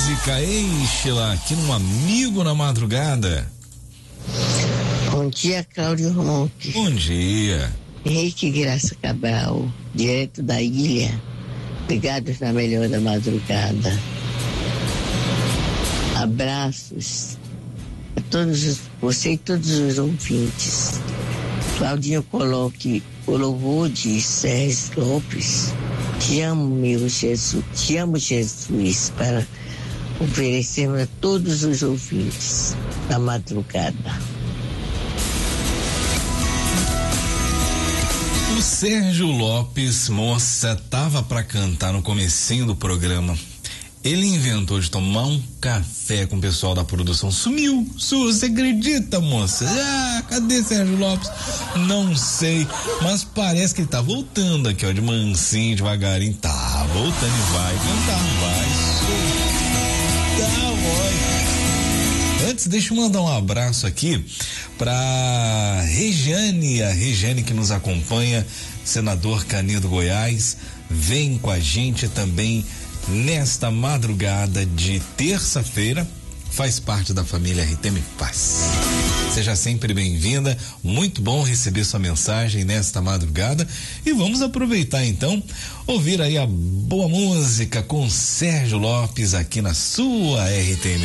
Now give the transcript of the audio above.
música, Sheila, aqui no Amigo na Madrugada. Bom dia, Cláudio Ronque. Bom dia. Henrique Graça Cabral, direto da ilha. Ligados na melhor da madrugada. Abraços a todos você e todos os ouvintes. Claudinho, coloque o louvor de Sérgio Lopes. Te amo, meu Jesus. Te amo, Jesus, para oferecermos a todos os ouvintes da madrugada. O Sérgio Lopes, moça, tava pra cantar no comecinho do programa. Ele inventou de tomar um café com o pessoal da produção. Sumiu. Você acredita, moça? Cadê Sérgio Lopes? Não sei, mas parece que ele tá voltando aqui, ó, de mansinho, devagarinho. Tá voltando e vai cantar, vai soltar. Antes, deixa eu mandar um abraço aqui pra Regiane, a Regiane que nos acompanha, senador Canedo Goiás, vem com a gente também nesta madrugada de terça-feira, faz parte da família RTM Paz. Seja sempre bem-vinda, muito bom receber sua mensagem nesta madrugada e vamos aproveitar então, ouvir aí a boa música com Sérgio Lopes aqui na sua RTM